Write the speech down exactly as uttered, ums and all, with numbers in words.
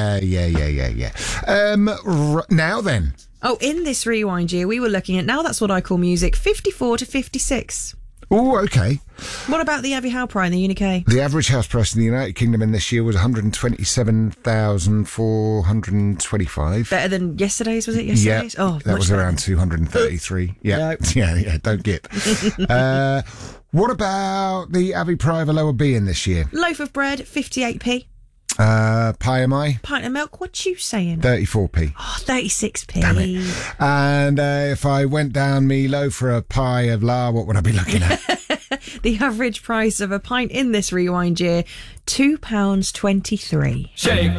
Yeah, yeah, yeah, yeah, yeah. Um, r- now then. Oh, in this rewind year, we were looking at, now that's what I call music, fifty-four to fifty-six. Oh, okay. What about the Abbey Howe Prize in the U K? The average house price in the United Kingdom in this year was one hundred twenty-seven thousand four hundred twenty-five. Better than yesterday's, was it yesterday's? Yeah, oh, that was better. around two hundred thirty-three. Yeah, No. yeah, yeah, don't get. uh, what about the Abbey Prize of Lower B in this year? Loaf of bread, fifty-eight p. Uh, pie am I? Pint of milk, what you saying? thirty-four p. Oh, thirty-six p. Damn it. And uh, if I went down me low for a pie of la, what would I be looking at? The average price of a pint in this rewind year, two pounds twenty-three. Shake